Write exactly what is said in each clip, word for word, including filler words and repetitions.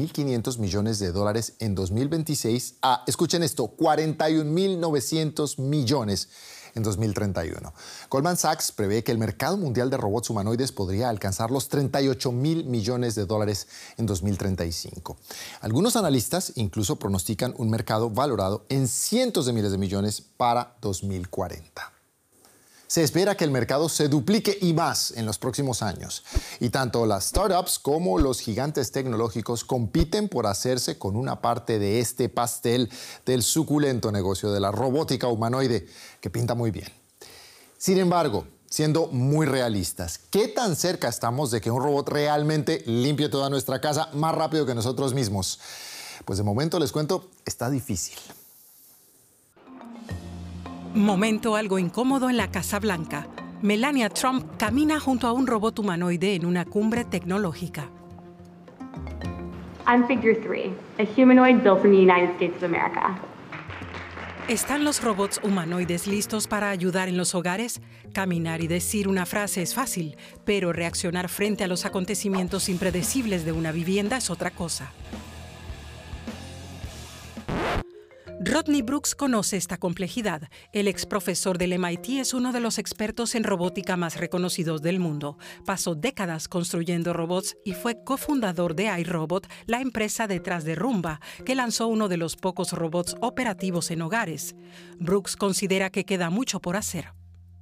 mil quinientos millones de dólares en dos mil veintiséis a, escuchen esto, cuarenta y un mil novecientos millones en dos mil treinta y uno. Goldman Sachs prevé que el mercado mundial de robots humanoides podría alcanzar los treinta y ocho mil millones de dólares en dos mil treinta y cinco. Algunos analistas incluso pronostican un mercado valorado en cientos de miles de millones para dos mil cuarenta. Se espera que el mercado se duplique y más en los próximos años. Y tanto las startups como los gigantes tecnológicos compiten por hacerse con una parte de este pastel del suculento negocio de la robótica humanoide, que pinta muy bien. Sin embargo, siendo muy realistas, ¿qué tan cerca estamos de que un robot realmente limpie toda nuestra casa más rápido que nosotros mismos? Pues de momento les cuento, está difícil. Momento algo incómodo en la Casa Blanca. Melania Trump camina junto a un robot humanoide en una cumbre tecnológica. I'm Figure three, a humanoid built in the United States of America. ¿Están los robots humanoides listos para ayudar en los hogares? Caminar y decir una frase es fácil, pero reaccionar frente a los acontecimientos impredecibles de una vivienda es otra cosa. Rodney Brooks conoce esta complejidad. El ex profesor del M I T es uno de los expertos en robótica más reconocidos del mundo. Pasó décadas construyendo robots y fue cofundador de iRobot, la empresa detrás de Roomba, que lanzó uno de los pocos robots operativos en hogares. Brooks considera que queda mucho por hacer.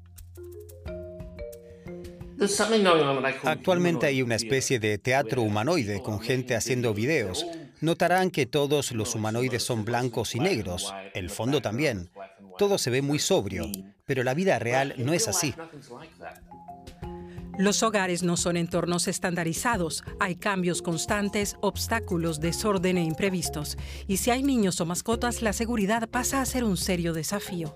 Actualmente hay una especie de teatro humanoide con gente haciendo videos. Notarán que todos los humanoides son blancos y negros, el fondo también. Todo se ve muy sobrio, pero la vida real no es así. Los hogares no son entornos estandarizados. Hay cambios constantes, obstáculos, desorden e imprevistos. Y si hay niños o mascotas, la seguridad pasa a ser un serio desafío.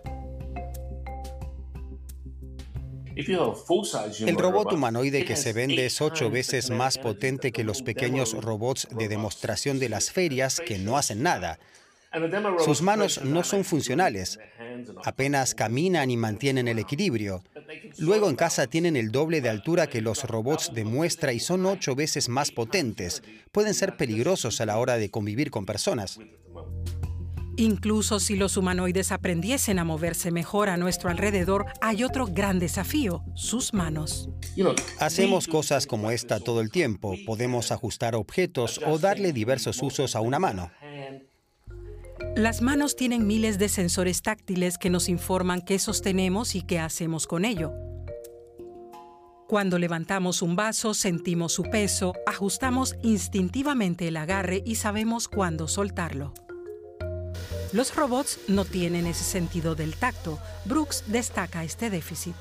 El robot humanoide que se vende es ocho veces más potente que los pequeños robots de demostración de las ferias que no hacen nada. Sus manos no son funcionales, apenas caminan y mantienen el equilibrio. Luego en casa tienen el doble de altura que los robots de muestra y son ocho veces más potentes. Pueden ser peligrosos a la hora de convivir con personas. Incluso si los humanoides aprendiesen a moverse mejor a nuestro alrededor, hay otro gran desafío: sus manos. Hacemos cosas como esta todo el tiempo. Podemos ajustar objetos o darle diversos usos a una mano. Las manos tienen miles de sensores táctiles que nos informan qué sostenemos y qué hacemos con ello. Cuando levantamos un vaso, sentimos su peso, ajustamos instintivamente el agarre y sabemos cuándo soltarlo. Los robots no tienen ese sentido del tacto. Brooks destaca este déficit.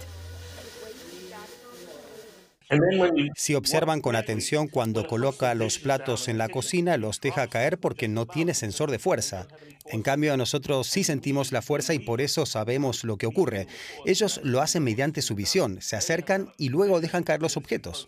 Si observan con atención cuando coloca los platos en la cocina, los deja caer porque no tiene sensor de fuerza. En cambio, nosotros sí sentimos la fuerza y por eso sabemos lo que ocurre. Ellos lo hacen mediante su visión, se acercan y luego dejan caer los objetos.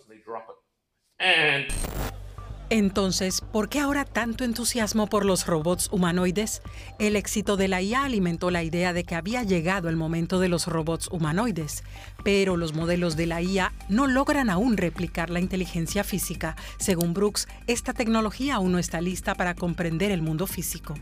Entonces, ¿por qué ahora tanto entusiasmo por los robots humanoides? El éxito de la I A alimentó la idea de que había llegado el momento de los robots humanoides. Pero los modelos de la I A no logran aún replicar la inteligencia física. Según Brooks, esta tecnología aún no está lista para comprender el mundo físico.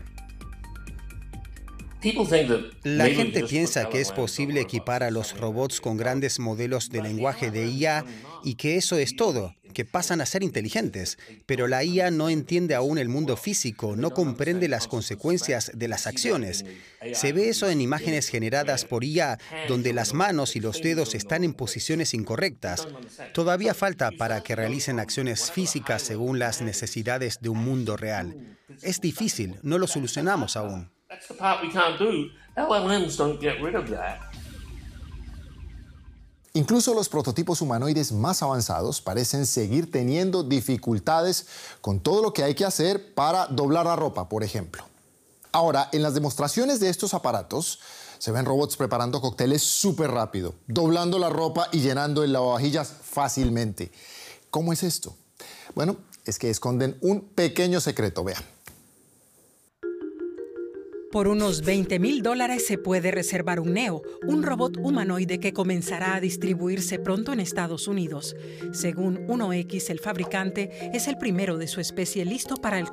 La gente piensa que es posible equipar a los robots con grandes modelos de lenguaje de I A y que eso es todo, que pasan a ser inteligentes. Pero la I A no entiende aún el mundo físico, no comprende las consecuencias de las acciones. Se ve eso en imágenes generadas por I A, donde las manos y los dedos están en posiciones incorrectas. Todavía falta para que realicen acciones físicas según las necesidades de un mundo real. Es difícil, no lo solucionamos aún. That's the part we can't do. L L Ms don't get rid of that. Incluso los prototipos humanoides más avanzados parecen seguir teniendo dificultades con todo lo que hay que hacer para doblar la ropa, por ejemplo. Ahora, en las demostraciones de estos aparatos, se ven robots preparando cócteles súper rápido, doblando la ropa y llenando el lavavajillas fácilmente. ¿Cómo es esto? Bueno, es que esconden un pequeño secreto, vean. Por unos veinte mil dólares se puede reservar un Neo, un robot humanoide que comenzará a distribuirse pronto en Estados Unidos. Según uno equis, el fabricante es el primero de su especie listo para el